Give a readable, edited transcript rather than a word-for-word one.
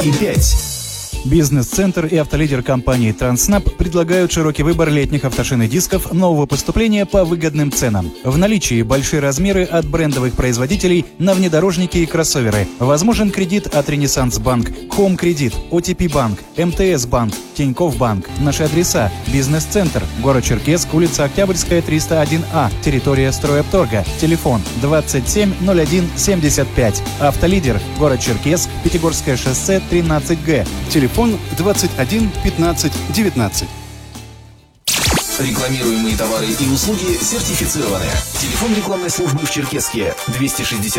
2,5. Бизнес-центр и автолидер компании «Транснаб» предлагают широкий выбор летних автошин и дисков нового поступления по выгодным ценам. В наличии большие размеры от брендовых производителей на внедорожники и кроссоверы. Возможен кредит от «Ренессанс Банк», «Хоум Кредит», «ОТП Банк», «МТС Банк», «Тинькофф Банк». Наши адреса: Бизнес-центр, город Черкесск, улица Октябрьская, 301А, территория Стройопторга. Телефон 270175. Автолидер, город Черкесск, Пятигорское шоссе, 13Г. Телефон 21 15 19. Рекламируемые товары и услуги сертифицированы. Телефон рекламной службы в Черкесске 260